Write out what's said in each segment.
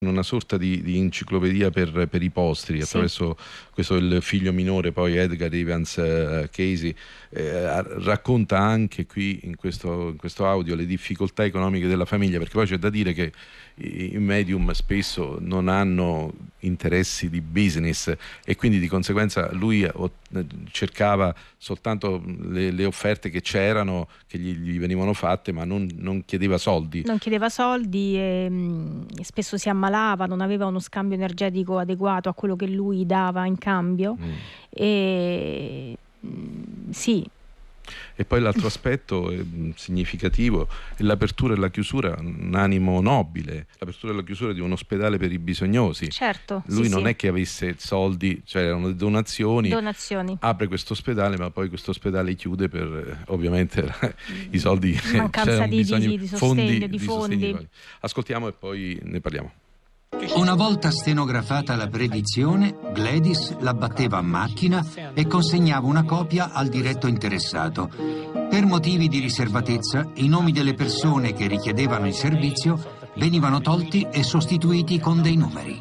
una sorta di enciclopedia per i posteri, attraverso questo, il figlio minore, poi Edgar Evans Casey, racconta anche qui in questo audio le difficoltà economiche della famiglia, perché poi c'è da dire che i medium spesso non hanno interessi di business e quindi di conseguenza lui cercava soltanto le offerte che c'erano, che gli venivano fatte, ma non chiedeva soldi. Non chiedeva soldi e spesso si ammalava, non aveva uno scambio energetico adeguato a quello che lui dava in cambio. E sì. E poi l'altro aspetto significativo è l'apertura e la chiusura, un animo nobile, l'apertura e la chiusura di un ospedale per i bisognosi. Certo. Lui non è che avesse soldi, cioè erano donazioni. Apre questo ospedale, ma poi questo ospedale chiude per ovviamente i soldi, mancanza di sostegno, di fondi. Ascoltiamo e poi ne parliamo. Una volta stenografata la predizione, Gladys la batteva a macchina e consegnava una copia al diretto interessato. Per motivi di riservatezza, i nomi delle persone che richiedevano il servizio venivano tolti e sostituiti con dei numeri.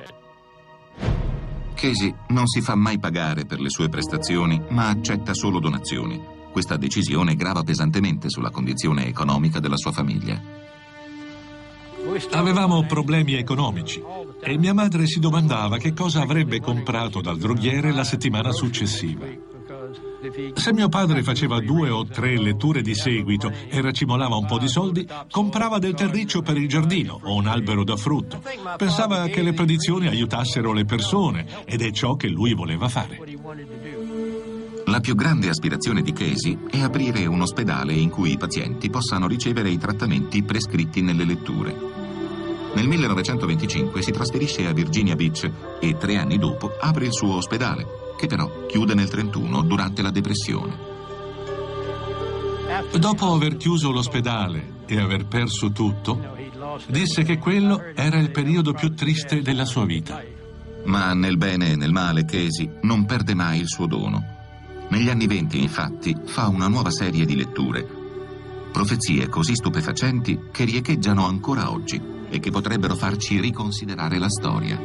Casey non si fa mai pagare per le sue prestazioni, ma accetta solo donazioni. Questa decisione grava pesantemente sulla condizione economica della sua famiglia. Avevamo problemi economici e mia madre si domandava che cosa avrebbe comprato dal droghiere la settimana successiva. Se mio padre faceva 2 o 3 letture di seguito e racimolava un po' di soldi, comprava del terriccio per il giardino o un albero da frutto. Pensava che le predizioni aiutassero le persone ed è ciò che lui voleva fare. La più grande aspirazione di Casey è aprire un ospedale in cui i pazienti possano ricevere i trattamenti prescritti nelle letture. Nel 1925 si trasferisce a Virginia Beach e 3 anni dopo apre il suo ospedale, che però chiude nel 1931 durante la depressione. Dopo aver chiuso l'ospedale e aver perso tutto, disse che quello era il periodo più triste della sua vita. Ma nel bene e nel male Casey non perde mai il suo dono. Negli anni 20, infatti, fa una nuova serie di letture. Profezie così stupefacenti che riecheggiano ancora oggi e che potrebbero farci riconsiderare la storia.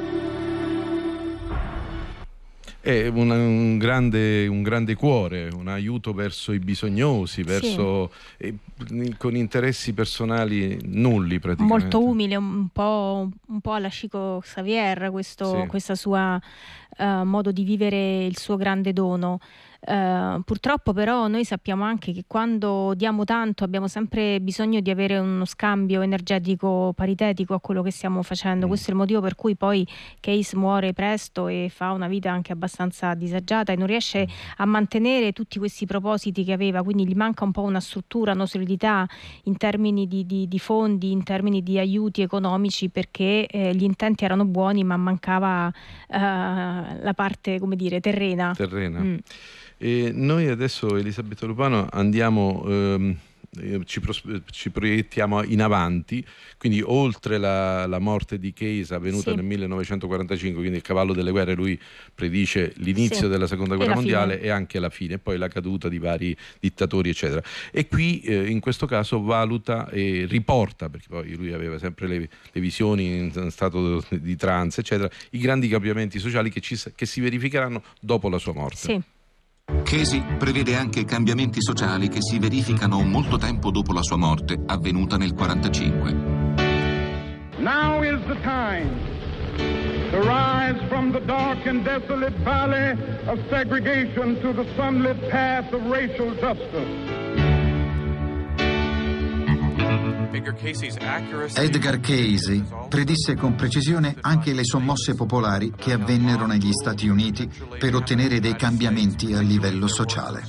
È un grande cuore, un aiuto verso i bisognosi, con interessi personali nulli praticamente. Molto umile, un po' alla Chico Xavier, questa sua modo di vivere il suo grande dono. Purtroppo però noi sappiamo anche che quando diamo tanto abbiamo sempre bisogno di avere uno scambio energetico paritetico a quello che stiamo facendo. Questo è il motivo per cui poi Case muore presto e fa una vita anche abbastanza disagiata e non riesce a mantenere tutti questi propositi che aveva, quindi gli manca un po' una struttura, una solidità in termini di fondi, in termini di aiuti economici, perché gli intenti erano buoni ma mancava la parte, come dire, terrena. E noi adesso, Elisabetta Lupano, andiamo, ci proiettiamo in avanti, quindi oltre la morte di Case avvenuta nel 1945, quindi il cavallo delle guerre, lui predice l'inizio della seconda guerra mondiale e anche la fine, e poi la caduta di vari dittatori eccetera. E qui in questo caso valuta e riporta, perché poi lui aveva sempre le visioni in stato di trance eccetera, i grandi cambiamenti sociali che si verificheranno dopo la sua morte. Casey prevede anche cambiamenti sociali che si verificano molto tempo dopo la sua morte, avvenuta nel 1945. Now is the time to rise from the dark and desolate valley of segregation to the sunlit path of racial justice. Edgar Casey predisse con precisione anche le sommosse popolari che avvennero negli Stati Uniti per ottenere dei cambiamenti a livello sociale.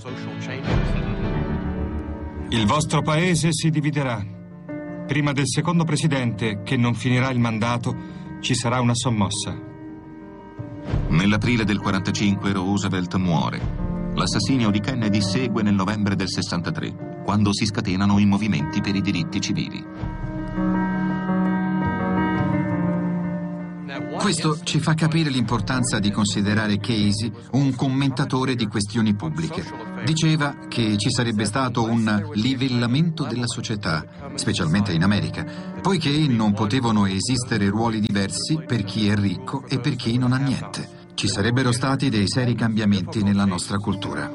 Il vostro paese si dividerà. Prima del secondo presidente, che non finirà il mandato, ci sarà una sommossa. Nell'aprile del 1945 Roosevelt muore. L'assassinio di Kennedy segue nel novembre del 1963. Quando si scatenano i movimenti per i diritti civili. Questo ci fa capire l'importanza di considerare Casey un commentatore di questioni pubbliche. Diceva che ci sarebbe stato un livellamento della società, specialmente in America, poiché non potevano esistere ruoli diversi per chi è ricco e per chi non ha niente. Ci sarebbero stati dei seri cambiamenti nella nostra cultura.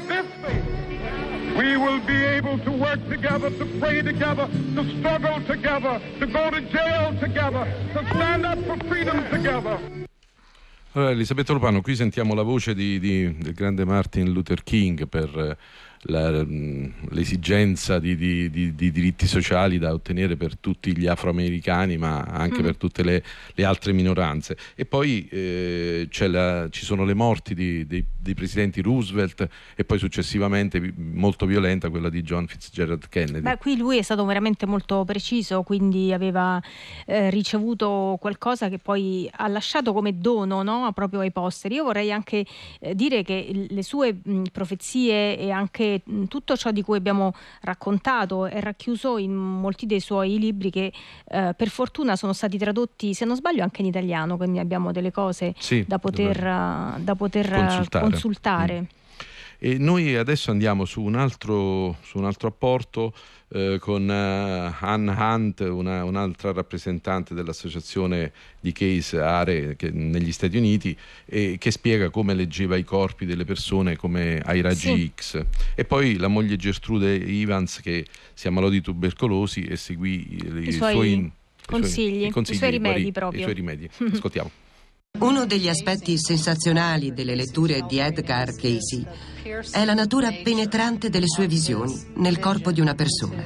We will be able to work together, to pray together, to struggle together, to go to jail together, to stand up for freedom together. Allora, Elisabetta Lupano, qui sentiamo la voce del grande Martin Luther King per l'esigenza di diritti sociali da ottenere per tutti gli afroamericani, ma anche per tutte le altre minoranze. E poi ci sono le morti dei presidenti Roosevelt e poi successivamente molto violenta quella di John Fitzgerald Kennedy. Beh, qui lui è stato veramente molto preciso, quindi aveva ricevuto qualcosa che poi ha lasciato come dono, no? Proprio ai posteri. Io vorrei anche dire che le sue profezie e anche tutto ciò di cui abbiamo raccontato è racchiuso in molti dei suoi libri che per fortuna sono stati tradotti, se non sbaglio, anche in italiano, quindi abbiamo delle cose da poter consultare. E noi adesso andiamo su un altro apporto con Anne Hunt, un'altra rappresentante dell'associazione di Case Are negli Stati Uniti, che spiega come leggeva i corpi delle persone come ai raggi X. E poi la moglie Gertrude Evans, che si ammalò di tubercolosi e seguì i suoi consigli, i suoi rimedi proprio. I suoi rimedi. Ascoltiamo. Uno degli aspetti sensazionali delle letture di Edgar Cayce è la natura penetrante delle sue visioni nel corpo di una persona.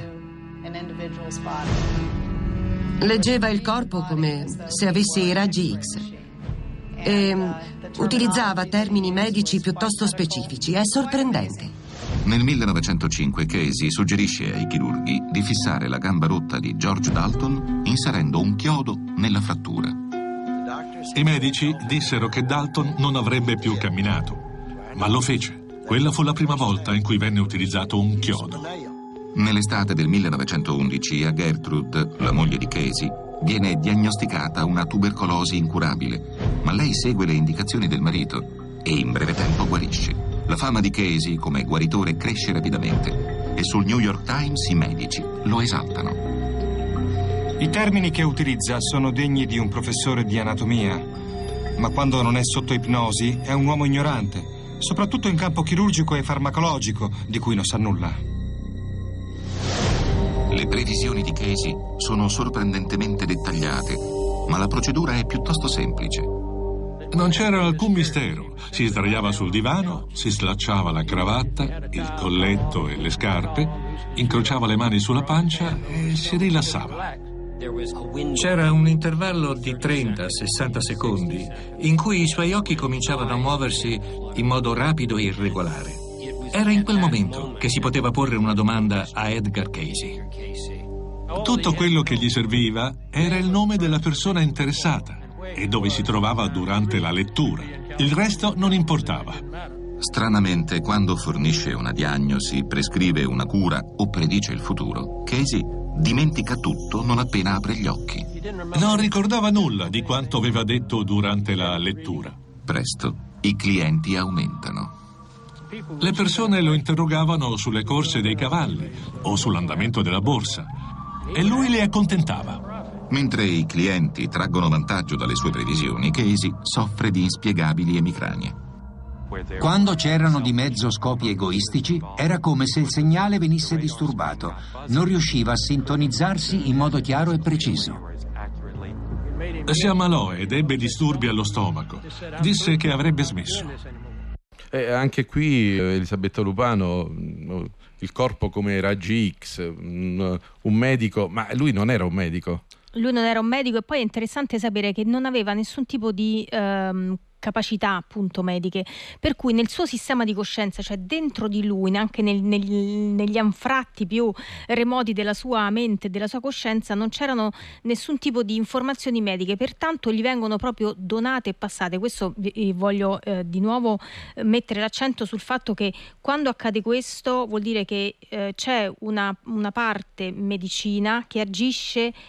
Leggeva il corpo come se avesse i raggi X e utilizzava termini medici piuttosto specifici. È sorprendente. Nel 1905 Cayce suggerisce ai chirurghi di fissare la gamba rotta di George Dalton inserendo un chiodo nella frattura. I medici dissero che Dalton non avrebbe più camminato, ma lo fece. Quella fu la prima volta in cui venne utilizzato un chiodo. Nell'estate del 1911 a Gertrude, la moglie di Cayce, viene diagnosticata una tubercolosi incurabile, ma lei segue le indicazioni del marito e in breve tempo guarisce. La fama di Cayce come guaritore cresce rapidamente e sul New York Times i medici lo esaltano. I termini che utilizza sono degni di un professore di anatomia, ma quando non è sotto ipnosi è un uomo ignorante, soprattutto in campo chirurgico e farmacologico, di cui non sa nulla. Le previsioni di Cayce sono sorprendentemente dettagliate, ma la procedura è piuttosto semplice. Non c'era alcun mistero. Si sdraiava sul divano, si slacciava la cravatta, il colletto e le scarpe, incrociava le mani sulla pancia e si rilassava. C'era un intervallo di 30-60 secondi in cui i suoi occhi cominciavano a muoversi in modo rapido e irregolare. Era in quel momento che si poteva porre una domanda a Edgar Cayce. Tutto quello che gli serviva era il nome della persona interessata e dove si trovava durante la lettura. Il resto non importava. Stranamente, quando fornisce una diagnosi, prescrive una cura o predice il futuro, Cayce dimentica tutto non appena apre gli occhi. Non ricordava nulla di quanto aveva detto durante la lettura. Presto i clienti aumentano. Le persone lo interrogavano sulle corse dei cavalli o sull'andamento della borsa e lui le accontentava. Mentre i clienti traggono vantaggio dalle sue previsioni, Cayce soffre di inspiegabili emicranie. Quando c'erano di mezzo scopi egoistici, era come se il segnale venisse disturbato. Non riusciva a sintonizzarsi in modo chiaro e preciso. Si ammalò ed ebbe disturbi allo stomaco. Disse che avrebbe smesso. Anche qui, Elisabetta Lupano, il corpo come raggi X, un medico, ma lui non era un medico. Lui non era un medico, e poi è interessante sapere che non aveva nessun tipo di capacità appunto mediche, per cui nel suo sistema di coscienza, cioè dentro di lui, anche negli anfratti più remoti della sua mente e della sua coscienza, non c'erano nessun tipo di informazioni mediche, pertanto gli vengono proprio donate e passate. Questo voglio di nuovo mettere l'accento sul fatto che quando accade questo vuol dire che c'è una parte medicina che agisce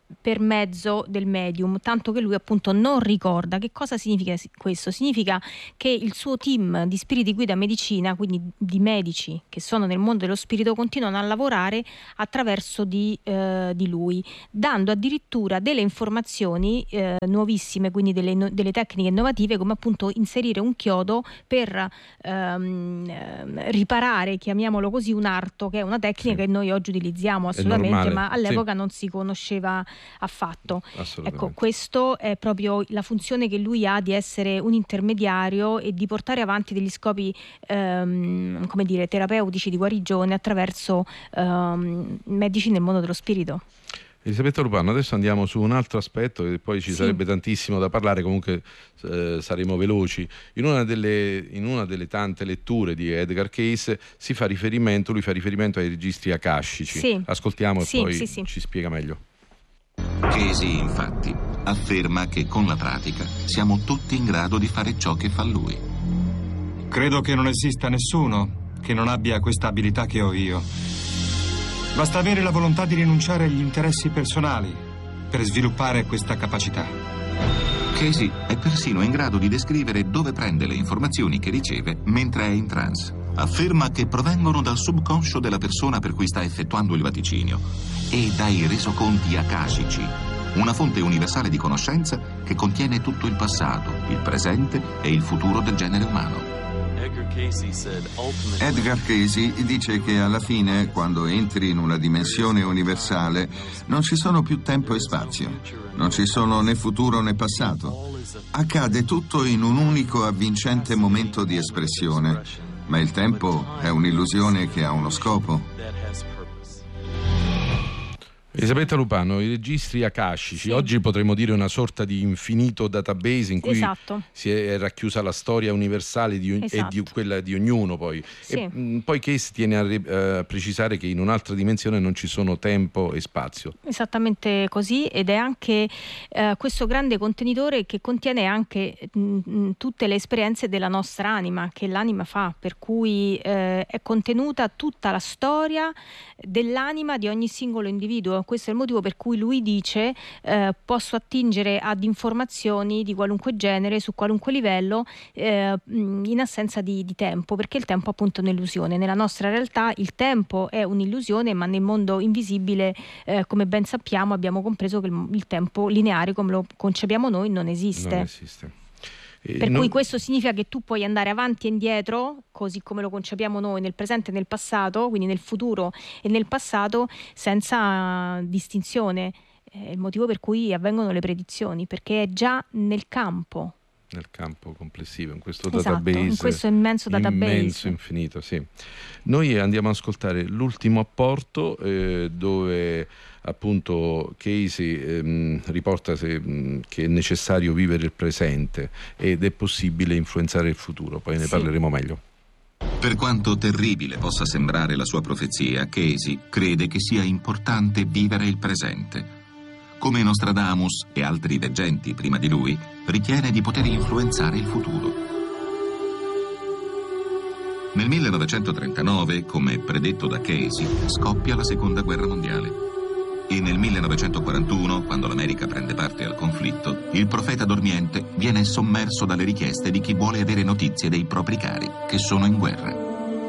per mezzo del medium, tanto che lui appunto non ricorda. Che cosa significa questo? Significa che il suo team di spiriti guida medicina, quindi di medici che sono nel mondo dello spirito, continuano a lavorare attraverso di lui, dando addirittura delle informazioni nuovissime, quindi delle tecniche innovative, come appunto inserire un chiodo per riparare, chiamiamolo così, un arto, che è una tecnica che noi oggi utilizziamo assolutamente, ma all'epoca non si conosceva affatto. Ecco, questo è proprio la funzione che lui ha, di essere un intermediario e di portare avanti degli scopi come dire, terapeutici, di guarigione attraverso medici nel mondo dello spirito. Elisabetta Lupano, adesso andiamo su un altro aspetto e poi ci sarebbe tantissimo da parlare, comunque saremo veloci. In una delle tante letture di Edgar Cayce lui fa riferimento ai registri akashici. Ascoltiamo e poi ci spiega meglio. Cayce, infatti, afferma che con la pratica siamo tutti in grado di fare ciò che fa lui. Credo che non esista nessuno che non abbia questa abilità che ho io. Basta avere la volontà di rinunciare agli interessi personali per sviluppare questa capacità. Cayce è persino in grado di descrivere dove prende le informazioni che riceve mentre è in trance. Afferma che provengono dal subconscio della persona per cui sta effettuando il vaticinio e dai resoconti akashici, una fonte universale di conoscenza che contiene tutto il passato, il presente e il futuro del genere umano. Edgar Cayce dice che alla fine, quando entri in una dimensione universale, non ci sono più tempo e spazio, non ci sono né futuro né passato. Accade tutto in un unico avvincente momento di espressione, ma il tempo è un'illusione che ha uno scopo. Elisabetta Lupano, i registri akashici, oggi potremmo dire una sorta di infinito database in cui si è racchiusa la storia universale e di quella di ognuno poi. E poi Cayce tiene a precisare che in un'altra dimensione non ci sono tempo e spazio. Esattamente così, ed è anche questo grande contenitore che contiene anche tutte le esperienze della nostra anima, che l'anima fa, per cui è contenuta tutta la storia dell'anima di ogni singolo individuo. Questo è il motivo per cui lui dice posso attingere ad informazioni di qualunque genere, su qualunque livello, in assenza di tempo, perché il tempo appunto è un'illusione. Nella nostra realtà il tempo è un'illusione, ma nel mondo invisibile, come ben sappiamo, abbiamo compreso che il tempo lineare come lo concepiamo noi non esiste. Per cui questo significa che tu puoi andare avanti e indietro, così come lo concepiamo noi, nel presente e nel passato, quindi nel futuro e nel passato, senza distinzione. È il motivo per cui avvengono le predizioni, perché è già nel campo complessivo, in questo database, in questo immenso database infinito. Noi andiamo ad ascoltare l'ultimo apporto, dove appunto Cayce riporta che è necessario vivere il presente ed è possibile influenzare il futuro. Poi ne parleremo meglio. Per quanto terribile possa sembrare la sua profezia, Cayce crede che sia importante vivere il presente. Come Nostradamus e altri veggenti prima di lui, ritiene di poter influenzare il futuro. Nel 1939, come predetto da Cayce, scoppia la Seconda Guerra Mondiale. E nel 1941, quando l'America prende parte al conflitto, il profeta dormiente viene sommerso dalle richieste di chi vuole avere notizie dei propri cari che sono in guerra.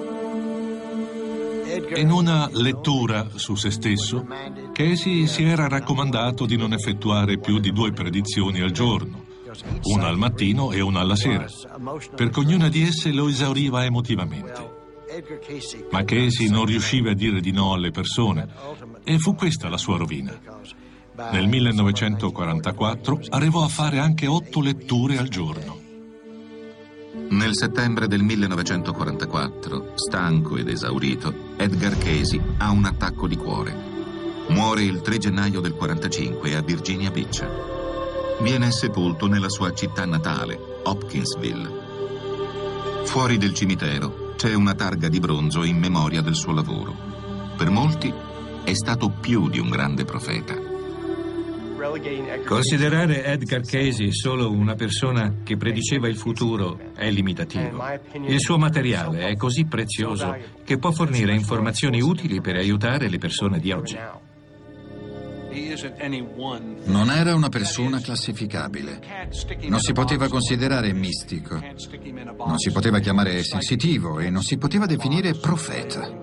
In una lettura su se stesso, Cayce si era raccomandato di non effettuare più di 2 predizioni al giorno, una al mattino e una alla sera, perché ognuna di esse lo esauriva emotivamente. Ma Cayce non riusciva a dire di no alle persone e fu questa la sua rovina. Nel 1944 arrivò a fare anche 8 letture al giorno. Nel settembre del 1944, stanco ed esaurito, Edgar Cayce ha un attacco di cuore. Muore il 3 gennaio del 45 a Virginia Beach. Viene sepolto nella sua città natale, Hopkinsville. Fuori del cimitero c'è una targa di bronzo in memoria del suo lavoro. Per molti è stato più di un grande profeta. Considerare Edgar Cayce solo una persona che prediceva il futuro è limitativo. Il suo materiale è così prezioso che può fornire informazioni utili per aiutare le persone di oggi. Non era una persona classificabile. Non si poteva considerare mistico. Non si poteva chiamare sensitivo e non si poteva definire profeta.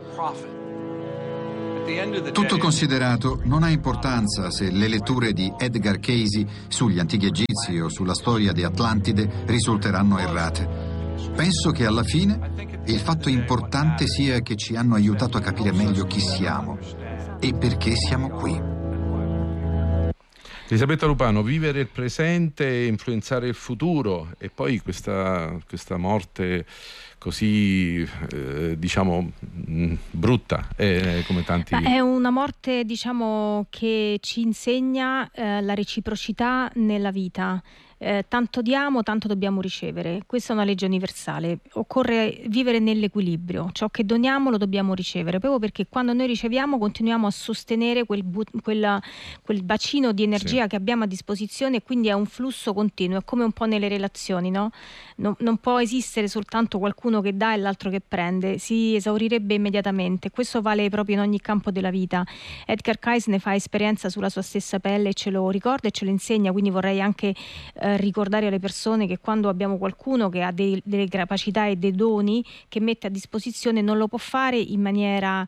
Tutto considerato, non ha importanza se le letture di Edgar Cayce sugli antichi egizi o sulla storia di Atlantide risulteranno errate. Penso che alla fine il fatto importante sia che ci hanno aiutato a capire meglio chi siamo e perché siamo qui. Elisabetta Lupano, vivere il presente, influenzare il futuro, e poi questa morte così diciamo brutta, come tanti. È una morte, diciamo, che ci insegna la reciprocità nella vita. Tanto diamo, tanto dobbiamo ricevere. Questa è una legge universale. Occorre vivere nell'equilibrio. Ciò che doniamo lo dobbiamo ricevere, proprio perché quando noi riceviamo continuiamo a sostenere quel bacino di energia che abbiamo a disposizione, e quindi è un flusso continuo. È come un po' nelle relazioni, no? Non può esistere soltanto qualcuno che dà e l'altro che prende, si esaurirebbe immediatamente. Questo vale proprio in ogni campo della vita. Edgar Cayce ne fa esperienza sulla sua stessa pelle e ce lo ricorda e ce lo insegna, quindi vorrei anche ricordare alle persone che quando abbiamo qualcuno che ha delle capacità e dei doni che mette a disposizione, non lo può fare in maniera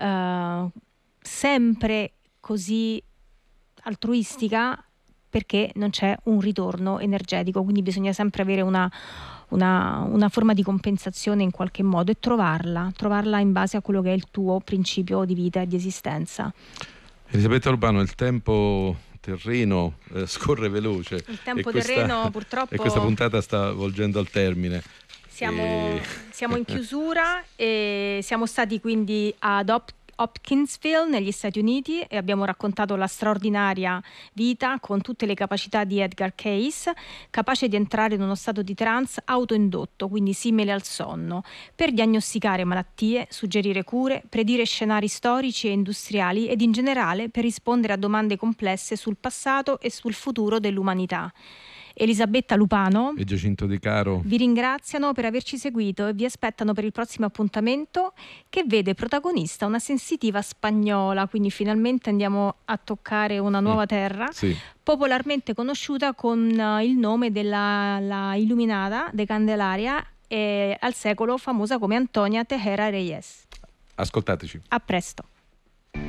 sempre così altruistica, perché non c'è un ritorno energetico, quindi bisogna sempre avere una forma di compensazione in qualche modo e trovarla in base a quello che è il tuo principio di vita e di esistenza. Elisabetta Lupano, il tempo terreno scorre veloce. Il tempo terreno purtroppo. E questa puntata sta volgendo al termine. Siamo in chiusura e siamo stati quindi ad Hopkinsville negli Stati Uniti e abbiamo raccontato la straordinaria vita con tutte le capacità di Edgar Cayce, capace di entrare in uno stato di trance autoindotto, quindi simile al sonno, per diagnosticare malattie, suggerire cure, predire scenari storici e industriali ed in generale per rispondere a domande complesse sul passato e sul futuro dell'umanità. Elisabetta Lupano e Giacinto De Caro vi ringraziano per averci seguito e vi aspettano per il prossimo appuntamento, che vede protagonista una sensitiva spagnola, quindi finalmente andiamo a toccare una nuova terra, popolarmente conosciuta con il nome della Illuminata de Candelaria e al secolo famosa come Antonia Tejera Reyes. Ascoltateci. A presto.